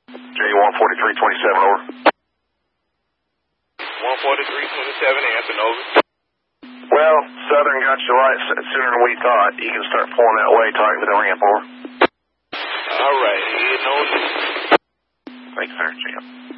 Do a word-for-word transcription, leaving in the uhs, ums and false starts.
J one forty-three twenty-seven, over. one forty-three twenty-seven, answer, over. Well, Southern got you light sooner than we thought. You can start pulling that way, talking to the ramp, over. All right, he knows. Thanks, sir, champ.